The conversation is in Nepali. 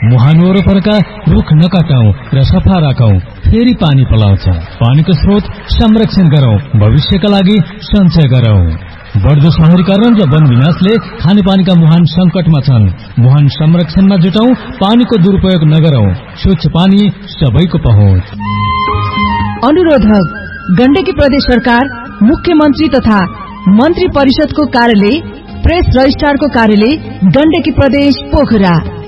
मुहान वरपरका रुख नकाटौं र सफा राखौं, फेरि पानी पलाउँछ। पानीको स्रोत संरक्षण गरौं, भविष्यका लागि सञ्चय गरौं। बढ्दो शहरीकरण र वन विनाशले खानेपानीका मुहान संकटमा छन्। मुहान संरक्षणमा जुटौं, पानीको दुरुपयोग नगरौं। स्वच्छ पानी सबैको पहुँच। अनुरोधक गण्डकी प्रदेश सरकार, मुख्यमन्त्री तथा मन्त्री परिषदको कार्यालय, प्रेस रजिस्ट्रारको कार्यालय, गण्डकी प्रदेश पोखरा।